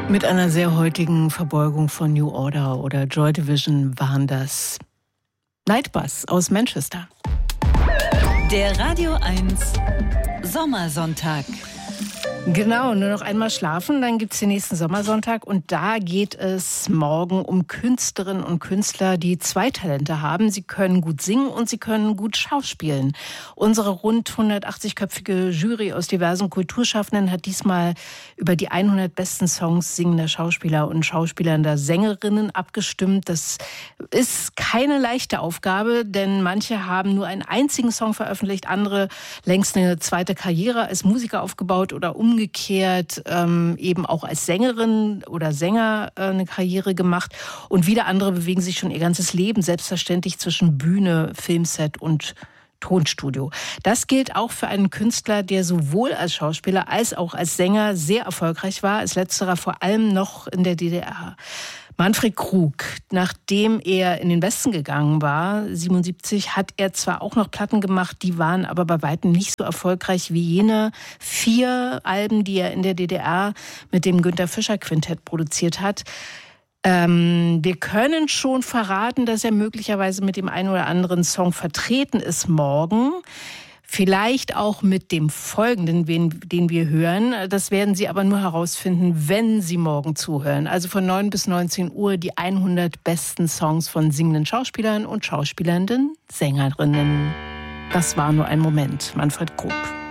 Mit einer sehr heutigen Verbeugung von New Order oder Joy Division waren das Nightbus aus Manchester. Der Radio 1 Sommersonntag. Genau, nur noch einmal schlafen, dann gibt's den nächsten Sommersonntag und da geht es morgen um Künstlerinnen und Künstler, die zwei Talente haben. Sie können gut singen und sie können gut schauspielen. Unsere rund 180-köpfige Jury aus diversen Kulturschaffenden hat diesmal über die 100 besten Songs singender Schauspieler und schauspielernder Sängerinnen abgestimmt. Das ist keine leichte Aufgabe, denn manche haben nur einen einzigen Song veröffentlicht, andere längst eine zweite Karriere als Musiker aufgebaut oder umgekehrt eben auch als Sängerin oder Sänger eine Karriere gemacht. Und wieder andere bewegen sich schon ihr ganzes Leben selbstverständlich zwischen Bühne, Filmset und Tonstudio. Das gilt auch für einen Künstler, der sowohl als Schauspieler als auch als Sänger sehr erfolgreich war, als letzterer vor allem noch in der DDR. Manfred Krug, nachdem er in den Westen gegangen war, 1977, hat er zwar auch noch Platten gemacht, die waren aber bei weitem nicht so erfolgreich wie jene 4 Alben, die er in der DDR mit dem Günter Fischer Quintett produziert hat. Wir können schon verraten, dass er möglicherweise mit dem einen oder anderen Song vertreten ist morgen. Vielleicht auch mit dem folgenden, den wir hören. Das werden Sie aber nur herausfinden, wenn Sie morgen zuhören. Also von 9 bis 19 Uhr die 100 besten Songs von singenden Schauspielern und schauspielernden Sängerinnen. Das war nur ein Moment. Manfred Krug.